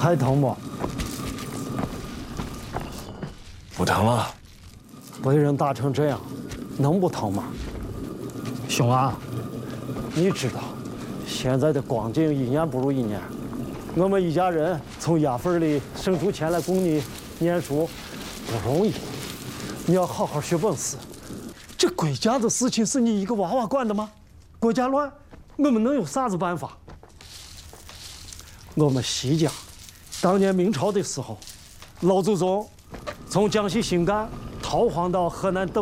还疼不？ 不疼了。 被人打成这样，能不疼吗？兄啊，你知道，现在的光景一年不如一年。我们一家人从牙缝里省出钱来供你念书，不容易。你要好好学本事。这国家的事情是你一个娃娃管的吗？国家乱，我们能有啥子办法？我们西家，当年明朝的时候，老祖宗从江西新干逃荒到河南等。